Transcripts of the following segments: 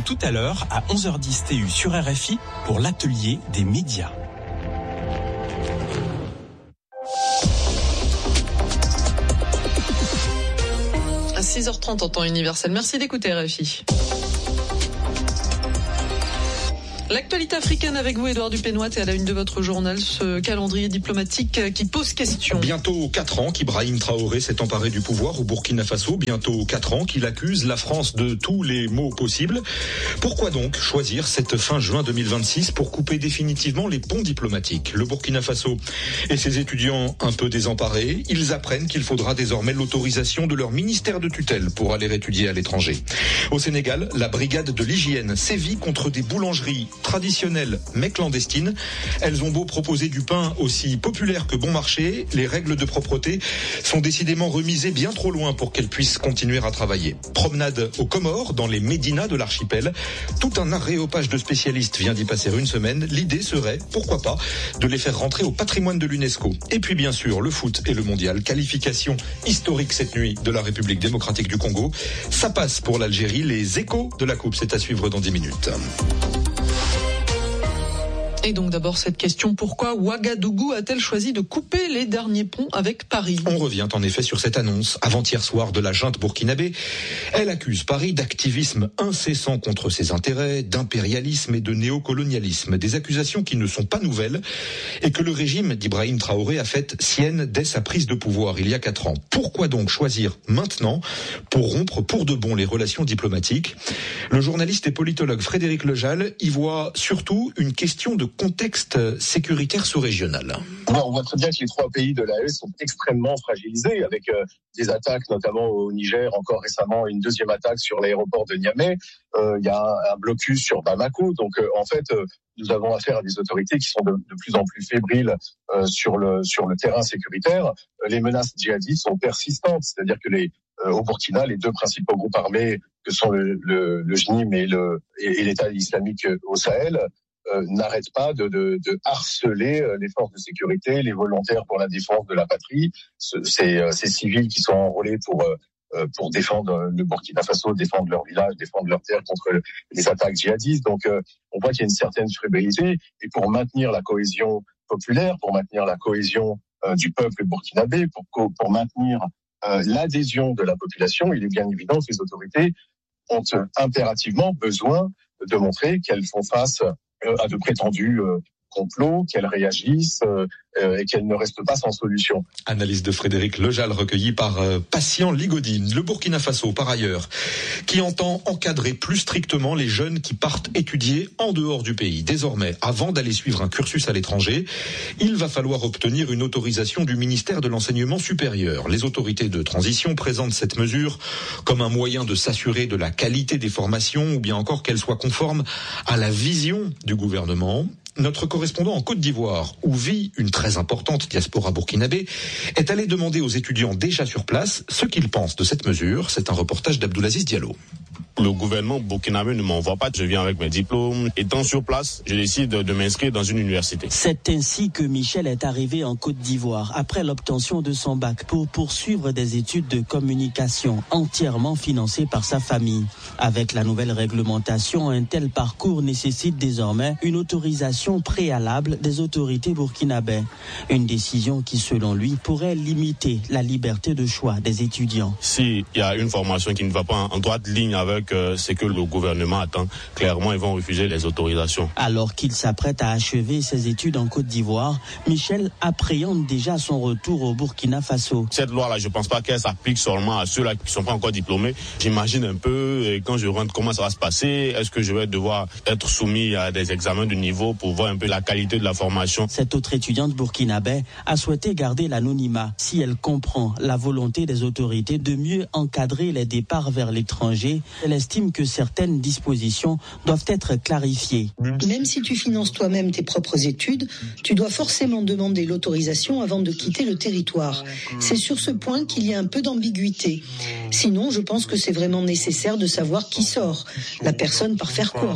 Rendez-vous tout à l'heure à 11h10 TU sur RFI pour l'atelier des médias. À 6h30 en temps universel. Merci d'écouter RFI. L'actualité africaine avec vous, Édouard Dupénoit, et à la une de votre journal, ce calendrier diplomatique qui pose question. Bientôt 4 ans qu'Ibrahim Traoré s'est emparé du pouvoir au Burkina Faso. Bientôt 4 ans qu'il accuse la France de tous les maux possibles. Pourquoi donc choisir cette fin juin 2026 pour couper définitivement les ponts diplomatiques ? Le Burkina Faso et ses étudiants un peu désemparés, ils apprennent qu'il faudra désormais l'autorisation de leur ministère de tutelle pour aller étudier à l'étranger. Au Sénégal, la brigade de l'hygiène sévit contre des boulangeries traditionnelles mais clandestines. Elles ont beau proposer du pain aussi populaire que bon marché, les règles de propreté sont décidément remisées bien trop loin pour qu'elles puissent continuer à travailler. Promenade aux Comores, dans les médinas de l'archipel. Tout un aréopage de spécialistes vient d'y passer une semaine. L'idée serait, pourquoi pas, de les faire rentrer au patrimoine de l'UNESCO. Et puis bien sûr, le foot et le mondial. Qualification historique cette nuit de la République démocratique du Congo. Ça passe pour l'Algérie. Les échos de la Coupe, c'est à suivre dans 10 minutes. Et donc d'abord cette question, pourquoi Ouagadougou a-t-elle choisi de couper les derniers ponts avec Paris ? On revient en effet sur cette annonce avant-hier soir de la junte burkinabé. Elle accuse Paris d'activisme incessant contre ses intérêts, d'impérialisme et de néocolonialisme. Des accusations qui ne sont pas nouvelles et que le régime d'Ibrahim Traoré a faites siennes dès sa prise de pouvoir il y a 4 ans. Pourquoi donc choisir maintenant pour rompre pour de bon les relations diplomatiques ? Le journaliste et politologue Frédéric Lejal y voit surtout une question de contexte sécuritaire sous-régional. On voit très bien que les 3 pays de l'AES sont extrêmement fragilisés, avec des attaques notamment au Niger, encore récemment une deuxième attaque sur l'aéroport de Niamey. Il y a un blocus sur Bamako. Donc en fait, nous avons affaire à des autorités qui sont de plus en plus fébriles sur le terrain sécuritaire. Les menaces djihadistes sont persistantes, c'est-à-dire que au Burkina, les 2 principaux groupes armés que sont le JNIM et l'État islamique au Sahel n'arrêtent pas de harceler les forces de sécurité, les volontaires pour la défense de la patrie, ces civils qui sont enrôlés pour défendre le Burkina Faso, défendre leur village, défendre leur terre contre les attaques djihadistes. Donc on voit qu'il y a une certaine fébrilité, et pour maintenir la cohésion populaire, pour maintenir la cohésion du peuple burkinabé, pour maintenir l'adhésion de la population, il est bien évident que les autorités ont impérativement besoin de montrer qu'elles font face à de prétendus complots, qu'elles réagissent et qu'elles ne restent pas sans solution. Analyse de Frédéric Lejal recueillie par Patient Ligodi. Le Burkina Faso, par ailleurs, qui entend encadrer plus strictement les jeunes qui partent étudier en dehors du pays. Désormais, avant d'aller suivre un cursus à l'étranger, il va falloir obtenir une autorisation du ministère de l'Enseignement supérieur. Les autorités de transition présentent cette mesure comme un moyen de s'assurer de la qualité des formations, ou bien encore qu'elle soit conforme à la vision du gouvernement. Notre correspondant en Côte d'Ivoire, où vit une très importante diaspora burkinabé, est allé demander aux étudiants déjà sur place ce qu'ils pensent de cette mesure. C'est un reportage d'Abdoulaziz Diallo. Le gouvernement burkinabé ne m'envoie pas, je viens avec mes diplômes. Étant sur place, je décide de m'inscrire dans une université. C'est ainsi que Michel est arrivé en Côte d'Ivoire après l'obtention de son bac pour poursuivre des études de communication entièrement financées par sa famille. Avec la nouvelle réglementation, un tel parcours nécessite désormais une autorisation préalable des autorités burkinabées. Une décision qui, selon lui, pourrait limiter la liberté de choix des étudiants. S'il y a une formation qui ne va pas en droite ligne avec ce que le gouvernement attend, clairement, ils vont refuser les autorisations. Alors qu'il s'apprête à achever ses études en Côte d'Ivoire, Michel appréhende déjà son retour au Burkina Faso. Cette loi-là, je ne pense pas qu'elle s'applique seulement à ceux-là qui ne sont pas encore diplômés. J'imagine un peu, quand je rentre, comment ça va se passer. Est-ce que je vais devoir être soumis à des examens de niveau pour voir un peu la qualité de la formation? Cette autre étudiante burkinabé a souhaité garder l'anonymat. Si elle comprend la volonté des autorités de mieux encadrer les départs vers l'étranger, elle estime que certaines dispositions doivent être clarifiées. Même si tu finances toi-même tes propres études, tu dois forcément demander l'autorisation avant de quitter le territoire. C'est sur ce point qu'il y a un peu d'ambiguïté. Sinon, je pense que c'est vraiment nécessaire de savoir qui sort. La personne part faire quoi?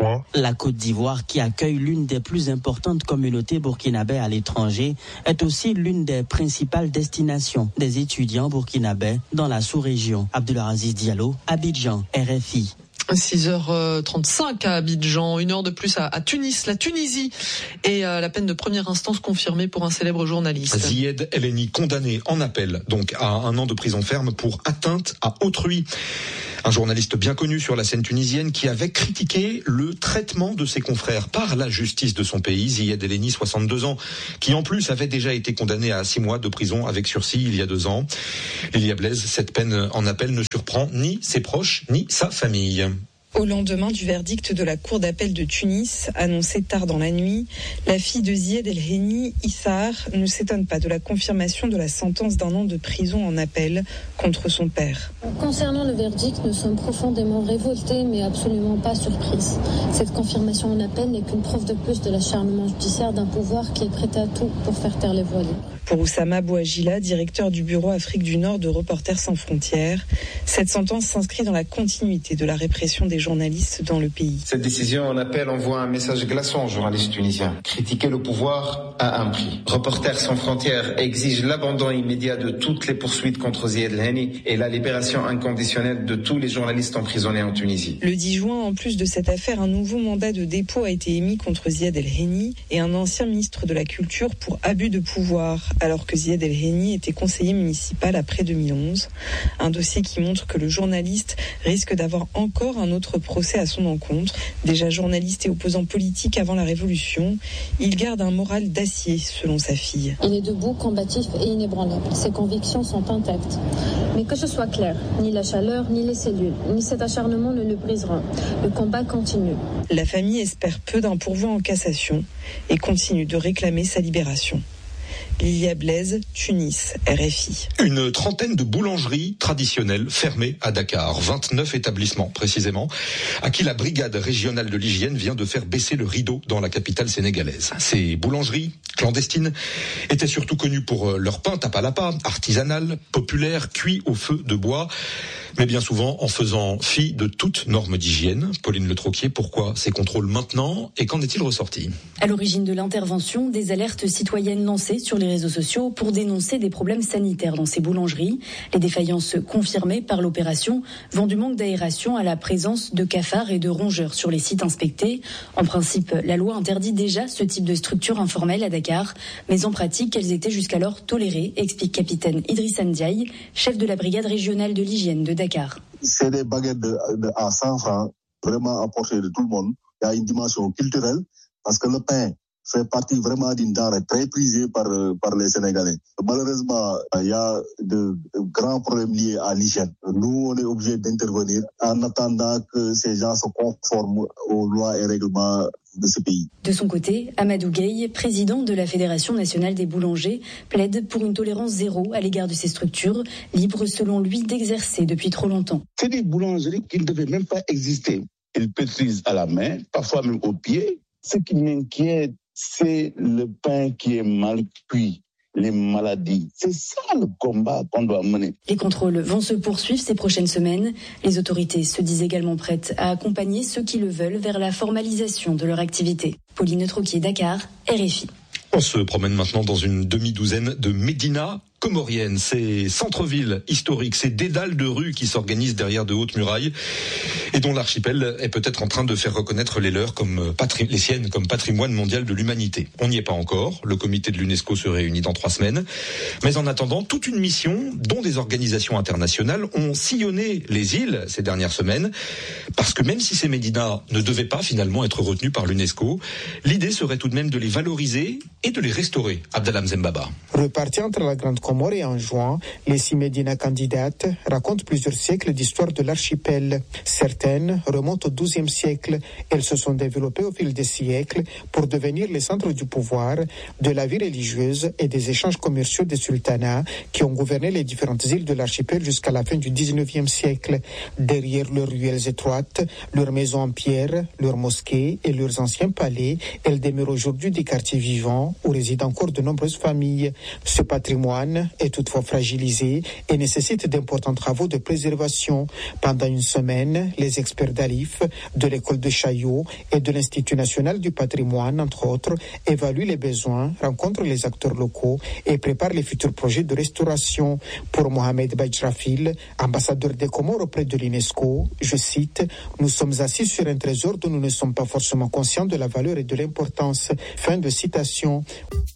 La Côte d'Ivoire, qui accueille l'une des plus importantes communautés burkinabées à l'étranger, est aussi l'une des principales destinations des étudiants burkinabés dans la sous-région. Abdoulaziz Diallo, Abidjan, RFI. 6h35 à Abidjan, 1 heure de plus à Tunis. La Tunisie et la peine de première instance confirmée pour un célèbre journaliste. Zied El Henni, condamné en appel donc à 1 an de prison ferme pour atteinte à autrui. Un journaliste bien connu sur la scène tunisienne qui avait critiqué le traitement de ses confrères par la justice de son pays. Zied El Henni, 62 ans, qui en plus avait déjà été condamné à 6 mois de prison avec sursis il y a 2 ans. Lilia Blaise, cette peine en appel ne surprend ni ses proches ni sa famille. Au lendemain du verdict de la Cour d'appel de Tunis, annoncé tard dans la nuit, la fille de Zied El Henni, Issar, ne s'étonne pas de la confirmation de la sentence d'1 an de prison en appel contre son père. Concernant le verdict, nous sommes profondément révoltés, mais absolument pas surprises. Cette confirmation en appel n'est qu'une preuve de plus de l'acharnement judiciaire d'un pouvoir qui est prêt à tout pour faire taire les voix libres. Pour Oussama Bouagila, directeur du bureau Afrique du Nord de Reporters sans frontières, cette sentence s'inscrit dans la continuité de la répression des journalistes dans le pays. Cette décision en appel envoie un message glaçant aux journalistes tunisiens. Critiquer le pouvoir a un prix. Reporters sans frontières exige l'abandon immédiat de toutes les poursuites contre Zied El Henni et la libération inconditionnelle de tous les journalistes emprisonnés en Tunisie. Le 10 juin, en plus de cette affaire, un nouveau mandat de dépôt a été émis contre Zied El Henni et un ancien ministre de la Culture pour abus de pouvoir, alors que Zied El Henni était conseiller municipal après 2011. Un dossier qui montre que le journaliste risque d'avoir encore un autre procès à son encontre. Déjà journaliste et opposant politique avant la Révolution, il garde un moral d'acier, selon sa fille. Il est debout, combatif et inébranlable. Ses convictions sont intactes. Mais que ce soit clair, ni la chaleur, ni les cellules, ni cet acharnement ne le briseront. Le combat continue. La famille espère peu d'un pourvoi en cassation et continue de réclamer sa libération. Lilia Blaise, Tunis, RFI. Une trentaine de boulangeries traditionnelles fermées à Dakar, 29 établissements précisément, à qui la brigade régionale de l'hygiène vient de faire baisser le rideau dans la capitale sénégalaise. Ces boulangeries clandestines étaient surtout connues pour leur pain tapalapa, artisanal, populaire, cuit au feu de bois, mais bien souvent en faisant fi de toute norme d'hygiène. Pauline Le Troquier, pourquoi ces contrôles maintenant et qu'en est-il ressorti ? À l'origine de l'intervention, des alertes citoyennes lancées sur les réseaux sociaux pour dénoncer des problèmes sanitaires dans ces boulangeries. Les défaillances confirmées par l'opération vont du manque d'aération à la présence de cafards et de rongeurs sur les sites inspectés. En principe, la loi interdit déjà ce type de structure informelle à Dakar, mais en pratique, elles étaient jusqu'alors tolérées, explique capitaine Idrissa Ndiaye, chef de la brigade régionale de l'hygiène de Dakar. C'est des baguettes à 100 francs, vraiment à portée de tout le monde. Il y a une dimension culturelle, parce que le pain fait partie vraiment d'une denrée très prisée par les Sénégalais. Malheureusement, il y a de grands problèmes liés à l'hygiène. Nous, on est obligés d'intervenir en attendant que ces gens se conforment aux lois et règlements de ce pays. De son côté, Amadou Gueye, président de la Fédération nationale des boulangers, plaide pour une tolérance zéro à l'égard de ces structures, libres selon lui d'exercer depuis trop longtemps. C'est des boulangeries qui ne devaient même pas exister. Ils pétrisent à la main, parfois même au pied. Ce qui m'inquiète, c'est le pain qui est mal cuit, les maladies. C'est ça le combat qu'on doit mener. Les contrôles vont se poursuivre ces prochaines semaines. Les autorités se disent également prêtes à accompagner ceux qui le veulent vers la formalisation de leur activité. Pauline Troquier, Dakar, RFI. On se promène maintenant dans une demi-douzaine de médinas comoriennes, ces centres-villes historiques, ces dédales de rues qui s'organisent derrière de hautes murailles et dont l'archipel est peut-être en train de faire reconnaître les leurs comme les siennes comme patrimoine mondial de l'humanité. On n'y est pas encore, le comité de l'UNESCO se réunit dans 3 semaines, mais en attendant, toute une mission dont des organisations internationales ont sillonné les îles ces dernières semaines, parce que même si ces médinas ne devaient pas finalement être retenus par l'UNESCO, l'idée serait tout de même de les valoriser et de les restaurer. Abdallah Mzembaba. Reparti entre la Grande Comore et en juin, les 6 médinas candidates racontent plusieurs siècles d'histoire de l'archipel. Certaines remontent au XIIe siècle. Elles se sont développées au fil des siècles pour devenir les centres du pouvoir, de la vie religieuse et des échanges commerciaux des sultanats qui ont gouverné les différentes îles de l'archipel jusqu'à la fin du XIXe siècle. Derrière leurs ruelles étroites, leurs maisons en pierre, leurs mosquées et leurs anciens palais, elles demeurent aujourd'hui des quartiers vivants où résident encore de nombreuses familles. Ce patrimoine patrimoine est toutefois fragilisé et nécessite d'importants travaux de préservation. Pendant une semaine, les experts d'ALIF, de l'école de Chaillot et de l'Institut national du patrimoine, entre autres, évaluent les besoins, rencontrent les acteurs locaux et préparent les futurs projets de restauration. Pour Mohamed Bajrafil, ambassadeur des Comores auprès de l'UNESCO, je cite, « Nous sommes assis sur un trésor dont nous ne sommes pas forcément conscients de la valeur et de l'importance ». Fin de citation.